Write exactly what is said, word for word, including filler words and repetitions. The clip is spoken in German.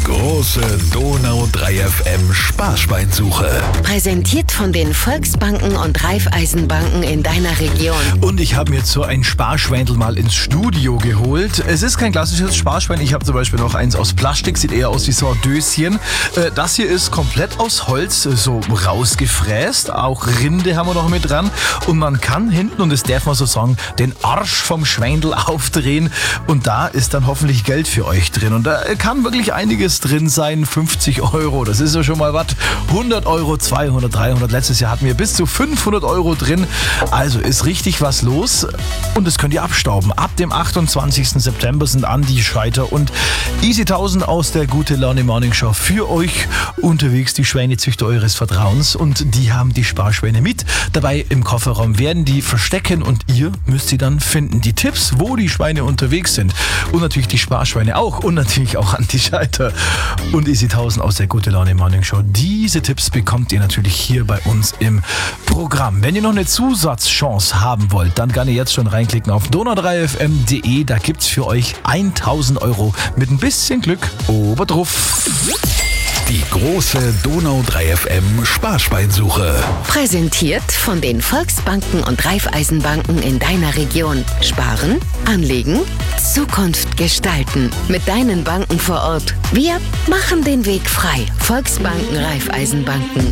große Donau drei F M Sparschweinsuche. Präsentiert von den Volksbanken und Raiffeisenbanken in deiner Region. Und ich habe mir jetzt so ein Sparschweindel mal ins Studio geholt. Es ist kein klassisches Sparschwein. Ich habe zum Beispiel noch eins aus Plastik, sieht eher aus wie so ein Döschen. Das hier ist komplett aus Holz, so rausgefräst. Auch Rinde haben wir noch mit dran. Und man kann hinten, und das darf man so sagen, den Arsch vom Schweindel aufdrehen. Und da ist dann hoffentlich Geld für euch drin. Und da kann wirklich einiges drin sein. fünfzig Euro, das ist ja schon mal was. hundert Euro, zweihundert, dreihundert. Letztes Jahr hatten wir bis zu fünfhundert Euro drin. Also ist richtig was los. Und das könnt ihr abstauben. Ab dem achtundzwanzigsten September sind Andi Scheiter und Easy tausend aus der Gute Laune Morning Show für euch unterwegs. Die Schweinezüchter eures Vertrauens. Und die haben die Sparschweine mit. Dabei im Kofferraum werden die verstecken und ihr müsst sie dann finden. Die Tipps, wo die Schweine unterwegs sind. Und natürlich die Sparschweine auch. Und natürlich auch Andi Scheiter und Easy tausend aus der Gute Laune Morning Show. Diese Tipps bekommt ihr natürlich hier bei uns im Programm. Wenn ihr noch eine Zusatzchance haben wollt, dann gerne jetzt schon reinklicken auf donau drei f m punkt d e. Da gibt's für euch tausend Euro mit ein bisschen Glück obendrauf. Die große Donau drei F M Sparschweinsuche. Präsentiert von den Volksbanken und Raiffeisenbanken in deiner Region. Sparen, anlegen, Zukunft gestalten. Mit deinen Banken vor Ort. Wir machen den Weg frei. Volksbanken, Raiffeisenbanken.